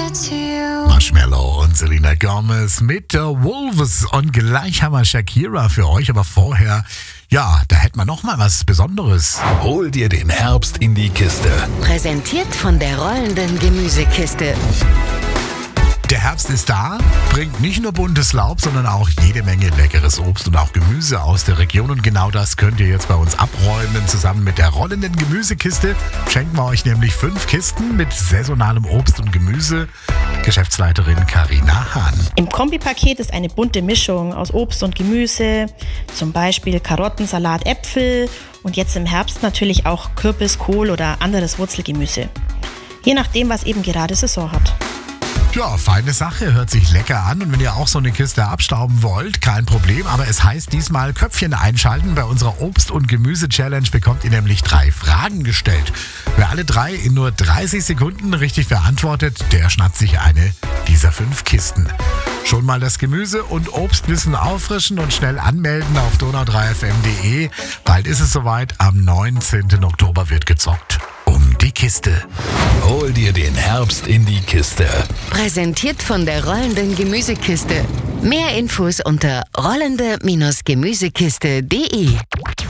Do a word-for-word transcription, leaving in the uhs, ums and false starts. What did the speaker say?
Marshmello und Selena Gomez mit der Wolves. Und gleich haben wir Shakira für euch, aber vorher, ja, da hätten wir noch mal was Besonderes. Hol dir den Herbst in die Kiste. Präsentiert von der rollenden Gemüsekiste. Der Herbst ist da, bringt nicht nur buntes Laub, sondern auch jede Menge leckeres Obst und auch Gemüse aus der Region. Und genau das könnt ihr jetzt bei uns abräumen. Zusammen mit der rollenden Gemüsekiste schenken wir euch nämlich fünf Kisten mit saisonalem Obst und Gemüse. Geschäftsleiterin Carina Hahn. Im Kombipaket ist eine bunte Mischung aus Obst und Gemüse, zum Beispiel Karotten, Salat, Äpfel und jetzt im Herbst natürlich auch Kürbis, Kohl oder anderes Wurzelgemüse. Je nachdem, was eben gerade Saison hat. Ja, feine Sache, hört sich lecker an. Und wenn ihr auch so eine Kiste abstauben wollt, kein Problem. Aber es heißt diesmal Köpfchen einschalten. Bei unserer Obst- und Gemüse-Challenge bekommt ihr nämlich drei Fragen gestellt. Wer alle drei in nur dreißig Sekunden richtig beantwortet, der schnappt sich eine dieser fünf Kisten. Schon mal das Gemüse- und Obstwissen auffrischen und schnell anmelden auf donau drei f m punkt d e. Bald ist es soweit, am neunzehnten Oktober wird gezockt. Um die Kiste. Hol dir den Herbst in die Kiste. Präsentiert von der rollenden Gemüsekiste. Mehr Infos unter rollende Gemüsekiste punkt de.